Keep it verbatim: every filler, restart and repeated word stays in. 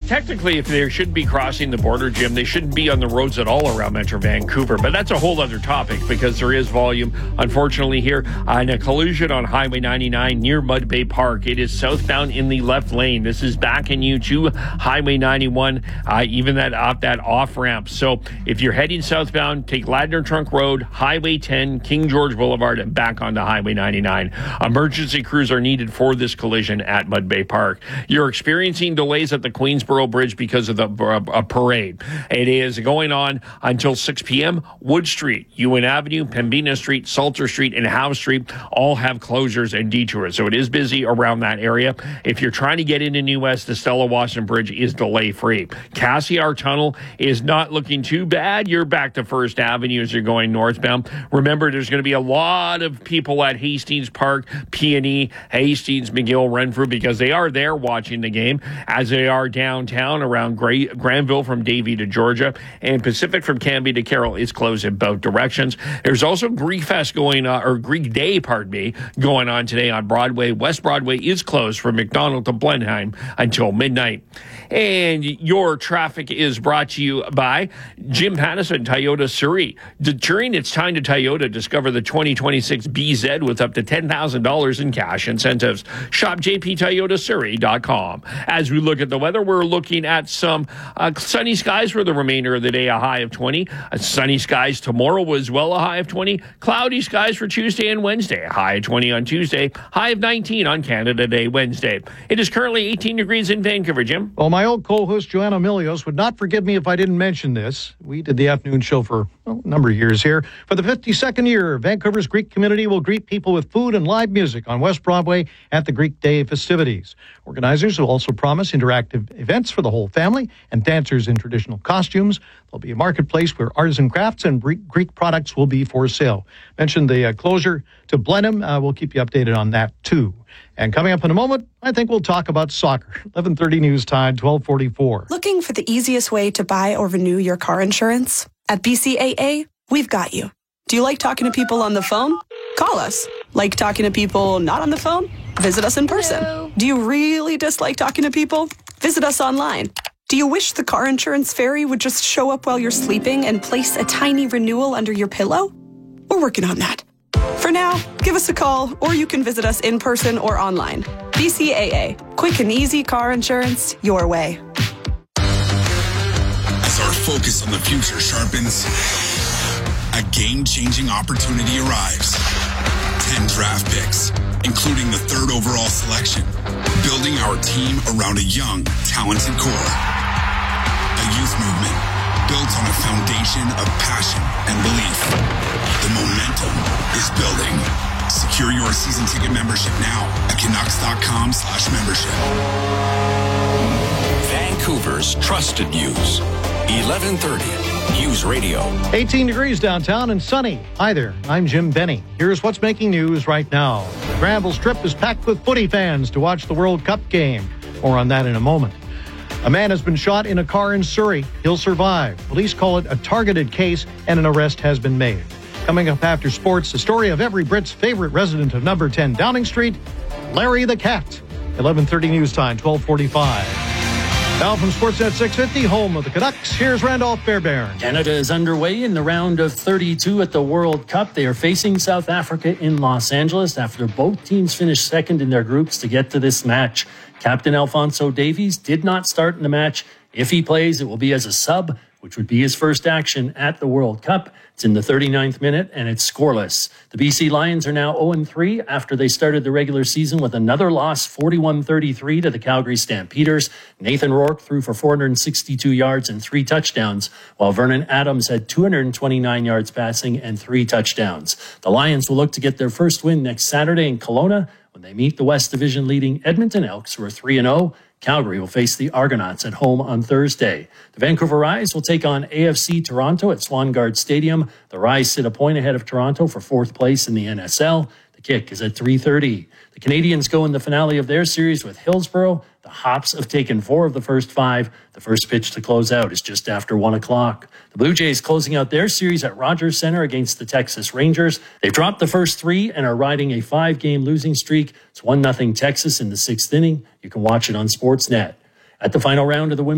technically, if they shouldn't be crossing the border, Jim, they shouldn't be on the roads at all around Metro Vancouver. But that's a whole other topic because there is volume, unfortunately, here on a collision on Highway ninety-nine near Mud Bay Park. It is southbound in the left lane. This is backing you to Highway ninety-one, uh, even that off that off ramp. So if you're heading southbound, take Ladner Trunk Road, Highway ten, King George Boulevard, and back onto Highway ninety-nine. Emergency crews are needed for this collision at Mud Bay Park. You're experiencing delays at the Queensboro Bridge because of the uh, uh, parade. It is going on until six p.m. Wood Street, Ewan Avenue, Pembina Street, Salter Street, and Howe Street all have closures and detours. So it is busy around that area. If you're trying to get into New West, the Stella Washington Bridge is delay-free. Cassiar Tunnel is not looking too bad. You're back to First Avenue as you're going northbound. Remember, there's going to be a lot of people at Hastings Park, P and E, Hastings, McGill, Renfrew, because they are there watching the game, as they are downtown around Gra- Granville from Davie to Georgia, and Pacific from Canby to Carroll is closed in both directions. There's also Greek Fest going on, or Greek Day, pardon me, going on today on Broadway. West Broadway is closed from McDonald to Blenheim until midnight. And your traffic is brought to you by Jim Pattison, Toyota Surrey. During its time to Toyota, discover the twenty twenty-six B Z with up to ten thousand dollars in cash incentives. Shop j p toyota surrey dot com. As we look at the weather, we're looking at some uh, sunny skies for the remainder of the day, a high of twenty. Uh, sunny skies tomorrow as well, a high of twenty. Cloudy skies for Tuesday and Wednesday, a high of twenty on Tuesday, high of nineteen on Canada Day Wednesday. It is currently eighteen degrees in Vancouver, Jim. Well, my old co-host Joanna Milios would not forgive me if I didn't mention this. We did the afternoon show for well, a number of years here. For the fifty-second year, Vancouver's Greek community will greet people with food and live music on West Broadway at the Greek Day festivities. Organizers will also promise interactive events for the whole family and dancers in traditional costumes. There'll be a marketplace where artisan crafts and Greek products will be for sale. Mentioned the uh, closure to Blenheim. Uh, we'll keep you updated on that, too. And coming up in a moment, I think we'll talk about soccer. eleven thirty News Time, twelve forty-four. Looking for the easiest way to buy or renew your car insurance? At B C A A, we've got you. Do you like talking to people on the phone? Call us. Like talking to people not on the phone? Visit us in person. Hello. Do you really dislike talking to people? Visit us online. Do you wish the car insurance fairy would just show up while you're sleeping and place a tiny renewal under your pillow? We're working on that. For now, give us a call, or you can visit us in person or online. B C A A. Quick and easy car insurance your way. As our focus on the future sharpens, a game-changing opportunity arrives. Ten draft picks, including the third overall selection. Building our team around a young, talented core. A youth movement built on a foundation of passion and belief. The momentum is building. Secure your season ticket membership now at Canucks.com slash membership. Vancouver's trusted news. eleven thirty News Radio. eighteen degrees downtown and sunny. Hi there, I'm Jim Benny. Here's what's making news right now. The Granville Strip is packed with footy fans to watch the World Cup game. More on that in a moment. A man has been shot in a car in Surrey. He'll survive. Police call it a targeted case, and an arrest has been made. Coming up after sports, the story of every Brit's favorite resident of number ten Downing Street, Larry the Cat. eleven thirty News Time, twelve forty-five. Now from Sportsnet six fifty, home of the Canucks, here's Randolph Fairbairn. Canada is underway in the round of thirty-two at the World Cup. They are facing South Africa in Los Angeles after both teams finished second in their groups to get to this match. Captain Alphonso Davies did not start in the match. If he plays, it will be as a sub, which would be his first action at the World Cup. It's in the thirty-ninth minute, and it's scoreless. The B C Lions are now oh and three after they started the regular season with another loss, forty-one thirty-three to the Calgary Stampeders. Nathan Rourke threw for four hundred sixty-two yards and three touchdowns, while Vernon Adams had two hundred twenty-nine yards passing and three touchdowns. The Lions will look to get their first win next Saturday in Kelowna when they meet the West Division leading Edmonton Elks, who are three and oh. Calgary will face the Argonauts at home on Thursday. The Vancouver Rise will take on A F C Toronto at Swangard Stadium. The Rise sit a point ahead of Toronto for fourth place in the N S L. The kick is at three thirty. The Canadians go in the finale of their series with Hillsborough. The Hops have taken four of the first five. The first pitch to close out is just after one o'clock. The Blue Jays closing out their series at Rogers Center against the Texas Rangers. They've dropped the first three and are riding a five-game losing streak. It's one nothing Texas in the sixth inning. You can watch it on Sportsnet. At the final round of the women's